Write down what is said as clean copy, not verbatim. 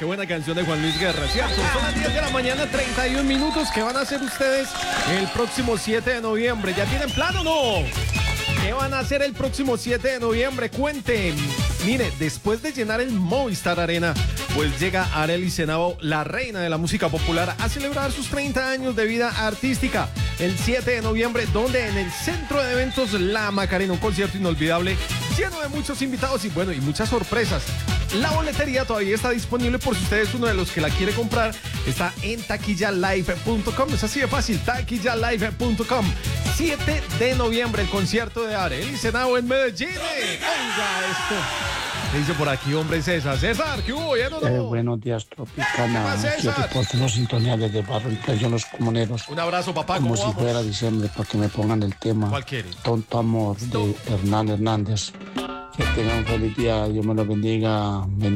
qué buena canción de Juan Luis Guerra, ¿cierto? Son las 10 de la mañana, 31 minutos. ¿Qué van a hacer ustedes el próximo 7 de noviembre? ¿Ya tienen plan o no? ¿Qué van a hacer el próximo 7 de noviembre? Cuenten. Mire, después de llenar el Movistar Arena, pues llega Arely Senao, la reina de la música popular, a celebrar sus 30 años de vida artística. El 7 de noviembre, donde en el Centro de Eventos La Macarena, un concierto inolvidable, lleno de muchos invitados y bueno, y muchas sorpresas. La boletería todavía está disponible por si usted es uno de los que la quiere comprar. Está en taquillalive.com. Es así de fácil, taquillalive.com. 7 de noviembre, el concierto de Arely Senao en Medellín. Oiga esto. ¿Qué dice por aquí, hombre César? César, ¿qué hubo? ¿Ya no? Buenos días, Tropicana. 7% sintonía desde Barrio Impresión Los Comuneros. Un abrazo, papá. Como si fuera diciembre, para que me pongan el tema. ¿Cuál quiere? Tonto Amor de Hernán Hernández. Que tengan un feliz día. Dios me lo bendiga.